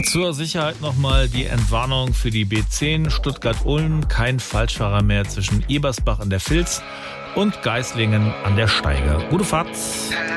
Zur Sicherheit nochmal die Entwarnung für die B10 Stuttgart-Ulm. Kein Falschfahrer mehr zwischen Ebersbach an der Vils und Geislingen an der Steiger. Gute Fahrt!